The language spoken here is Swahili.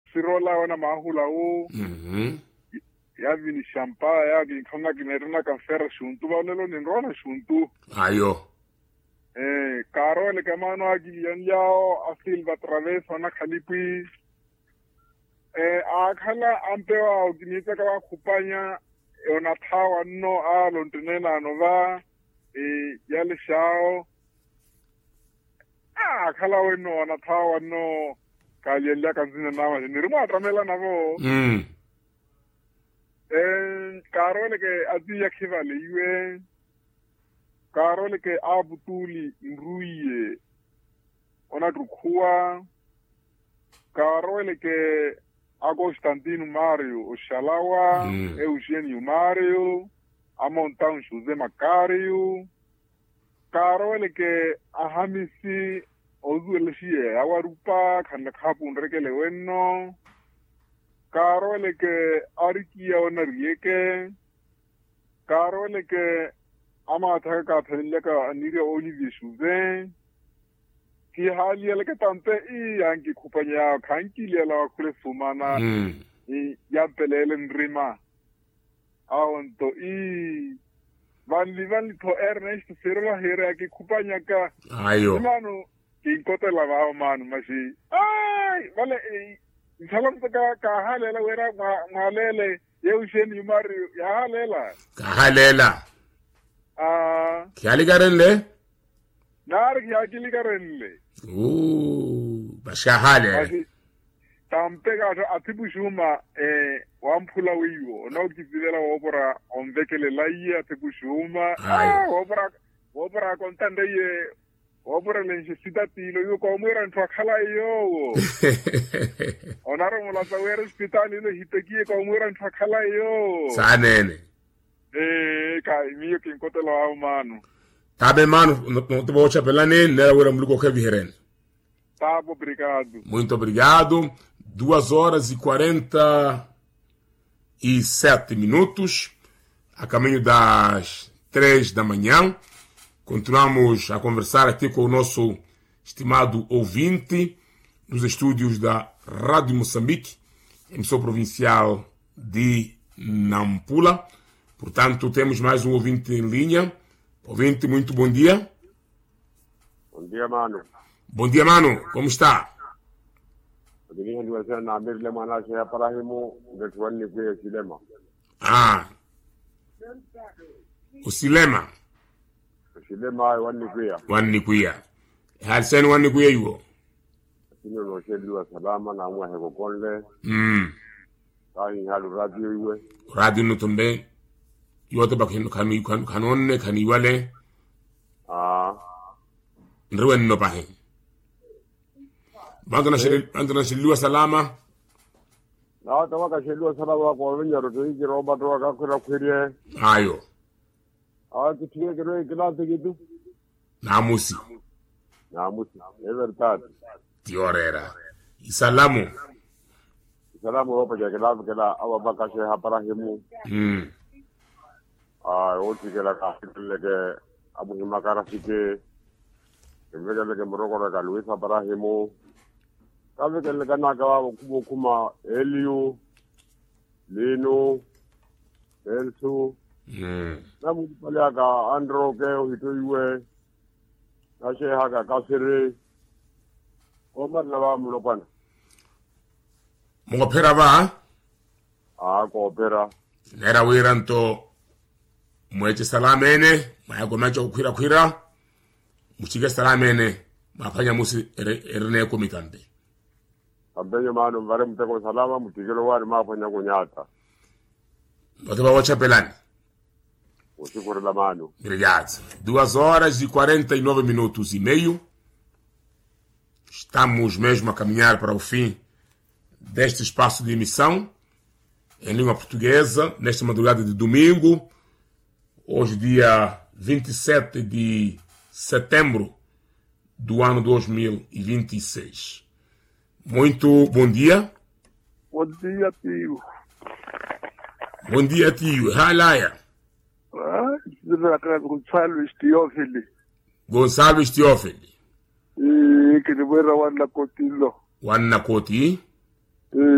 sirola wana mahula o ya vini shampa ya ginkanga ginerina kanfera shuntu balelo ninrona shuntu ayo karo le kamano agi yanyao asil batraves wana khalipi akhala ampewa ginitsa ka khupanya ona thawa no a lontenela no va ya le shao akhala weno ona thawa no ka yella kanzina nawa ni rimo atramela navo karo le ke ati ya khivale iwe karo le ke abutuli nruiye ona tukhuwa karo le ke Agostantino Mario Oshalawa, Eugenio Mario, Amontan José Macario, Carole que Ahamisi Ozuelshie, Awarupa, Kanakapun Rekeleweno, Carole que Arikia Onarieke, Carole que Amataka Teleka Aniga Olivier José, ki hali le ke tante yangi kupanya kanki le la kule sumana ya pelele nrima awonto van to Ernest Serva here ki kupanya ka ayo manu inkote la va manu mashi ai vale salam ka hale la wera ngalele Eugenio Mario ya halela kyali garenle nar ya kili garenle bashahale tampega atibushuma wampula wiyo no kizela wopora onvekele laiye atibushuma wopora kontande ye wopora lenjisita tilo yo komwera ntwakhala yo onaro mula sawere hospital ile hitekie komwera ntwakhala yo sanene kai miyo kinkotela wa manu tabe mano não te vou chapelar nem nera ora muluco que virem. Tá, obrigado. Muito obrigado. 2h47 a caminho das 3 da manhã. Continuamos a conversar aqui com o nosso estimado ouvinte nos estúdios da Rádio Moçambique, emissora provincial de Nampula. Portanto, temos mais um ouvinte em linha. Ouvinte, muito bom dia. Bom dia, mano. Bom dia, mano. Como está? O Silema. O Silema é Wanikuya. Halsen Wanikuya yuo. Sino no shedu salama na mwa heko konle. Kai halu radio iwe. Radio no tumbe. Yote bakino kanonne kaniwale nrewen no pahe bangana shiliwa salama na tawa shiliwa salama ko winya ro yi roba to ka kura kwirie ayo kitie kero ikla tegitu namusi é verdade tiorera isalamu roba ya kela awa bakashe haparahimu Oti que la capital que Abu Himakara Sike, que vega que Morocco da Luisa Barahimo, sabe que le gana kuma Elio, Lino, Elsu, na mupaliaka Andro ke hitoiwe, na sheha kasere, Omar na ba mulopana. Mopera va? Coopera. Nera wiranto mweche salamene mwagomacho kwira muchige salamene mafanya musi erne komitante ambenye mano mvare mteko salama mutigelo wari mafanya kunyata Botava wacha pelani usiku la mano. Obrigado. 2h49 Estamos mesmo a caminhar para o fim deste espaço de emissão em língua portuguesa, nesta madrugada de domingo, hoje dia 27 de setembro do ano 2026. Muito bom dia. Bom dia, tio. Bom dia, tio. Halaya. Gonçalo Stiofili. Gonçalo Stiofili. Que de Wanna Cotilo. Wanna Coti.